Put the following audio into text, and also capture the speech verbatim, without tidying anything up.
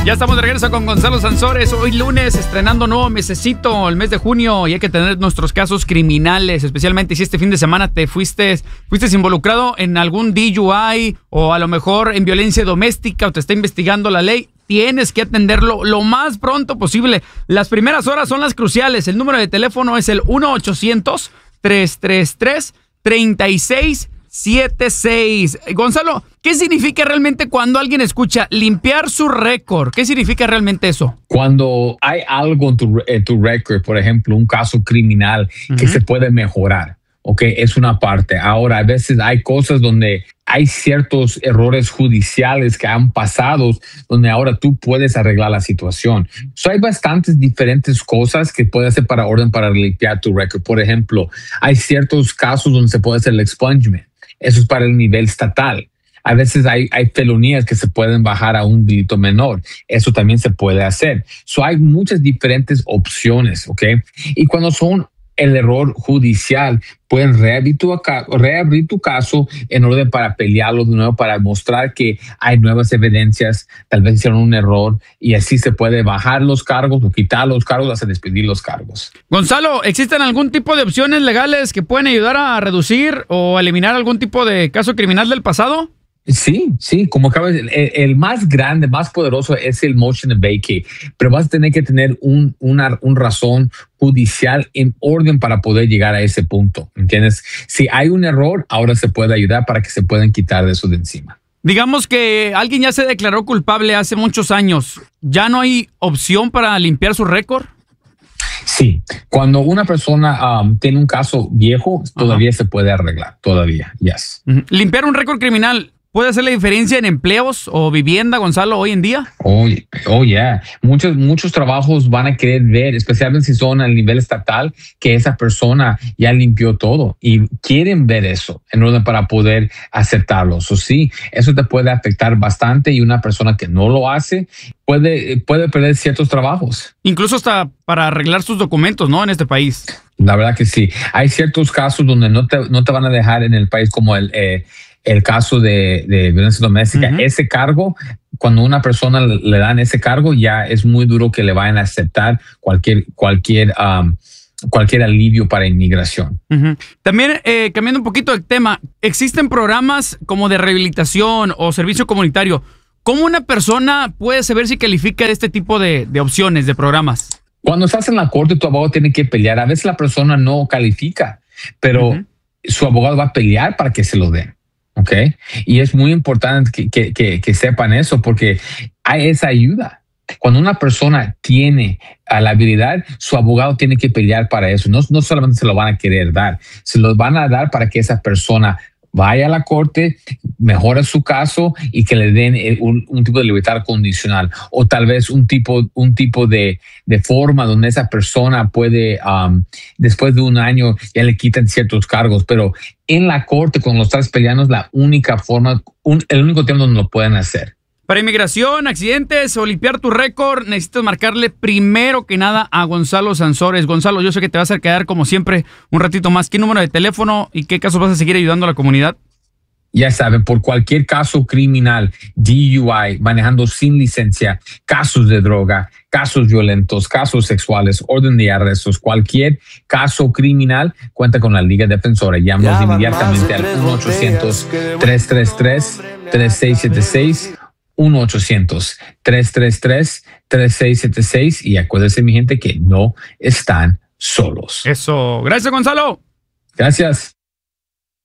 Ya estamos de regreso con Gonzalo Sansores. Hoy lunes, estrenando nuevo mesecito, el mes de junio, y hay que tener nuestros casos criminales, especialmente si este fin de semana te fuiste, fuiste involucrado en algún D U I o a lo mejor en violencia doméstica o te está investigando la ley. Tienes que atenderlo lo más pronto posible. Las primeras horas son las cruciales. El número de teléfono es el uno ochocientos, tres tres tres, tres seis siete seis. Gonzalo, ¿qué significa realmente cuando alguien escucha limpiar su récord? ¿Qué significa realmente eso? Cuando hay algo en tu, en tu récord, por ejemplo, un caso criminal uh-huh. que se puede mejorar, ¿ok? Es una parte. Ahora, a veces hay cosas donde hay ciertos errores judiciales que han pasado donde ahora tú puedes arreglar la situación. So, hay bastantes diferentes cosas que puedes hacer para orden para limpiar tu récord. Por ejemplo, hay ciertos casos donde se puede hacer el expungement. Eso es para el nivel estatal. A veces hay, hay felonías que se pueden bajar a un delito menor. Eso también se puede hacer. So, hay muchas diferentes opciones, ¿ok? Y cuando son el error judicial, pueden reabrir tu, reabrir tu caso en orden para pelearlo de nuevo, para mostrar que hay nuevas evidencias, tal vez hicieron un error, y así se puede bajar los cargos o quitar los cargos hasta despedir los cargos. Gonzalo, ¿existen algún tipo de opciones legales que pueden ayudar a reducir o eliminar algún tipo de caso criminal del pasado? Sí, sí, como acabas, el, el más grande, más poderoso es el motion to vacate, pero vas a tener que tener un, una un razón judicial en orden para poder llegar a ese punto, ¿entiendes? Si hay un error, ahora se puede ayudar para que se puedan quitar de eso de encima. Digamos que alguien ya se declaró culpable hace muchos años, ¿ya no hay opción para limpiar su récord? Sí, cuando una persona um, tiene un caso viejo, todavía uh-huh. se puede arreglar, todavía, yes. Uh-huh. Limpiar un récord criminal ¿puede hacer la diferencia en empleos o vivienda, Gonzalo, hoy en día? Oh, oh yeah. Muchos, muchos trabajos van a querer ver, especialmente si son a nivel estatal, que esa persona ya limpió todo y quieren ver eso en orden para poder aceptarlo. So, sí, eso te puede afectar bastante y una persona que no lo hace puede, puede perder ciertos trabajos. Incluso hasta para arreglar sus documentos, ¿no? En este país. La verdad que sí. Hay ciertos casos donde no te, no te van a dejar en el país, como el... Eh, el caso de, de violencia doméstica. Uh-huh. Ese cargo, cuando una persona le, le dan ese cargo, ya es muy duro que le vayan a aceptar cualquier, cualquier, um, cualquier alivio para inmigración. Uh-huh. También, eh, cambiando un poquito el tema, ¿existen programas como de rehabilitación o servicio comunitario? ¿Cómo una persona puede saber si califica de este tipo de, de opciones, de programas? Cuando estás en la corte, tu abogado tiene que pelear. A veces la persona no califica, pero uh-huh. su abogado va a pelear para que se lo den. Ok, y es muy importante que, que, que, que sepan eso porque hay esa ayuda. Cuando una persona tiene la habilidad, su abogado tiene que pelear para eso. No, no solamente se lo van a querer dar, se lo van a dar para que esa persona vaya a la corte, mejore su caso y que le den un, un tipo de libertad condicional o tal vez un tipo, un tipo de, de forma donde esa persona puede, um, después de un año ya le quitan ciertos cargos, pero en la corte cuando lo estás peleando es la única forma, un, el único tiempo donde lo pueden hacer. Para inmigración, accidentes o limpiar tu récord, necesitas marcarle primero que nada a Gonzalo Sansores. Gonzalo, yo sé que te vas a quedar como siempre un ratito más. ¿Qué número de teléfono y qué casos vas a seguir ayudando a la comunidad? Ya saben, por cualquier caso criminal, D U I, manejando sin licencia, casos de droga, casos violentos, casos sexuales, orden de arrestos, cualquier caso criminal, cuenta con la Liga Defensora. Llámanos inmediatamente al uno ochocientos, tres tres tres, tres seis siete seis. uno ochocientos, tres tres tres, tres seis siete seis y acuérdense, mi gente, que no están solos. Eso. Gracias, Gonzalo. Gracias.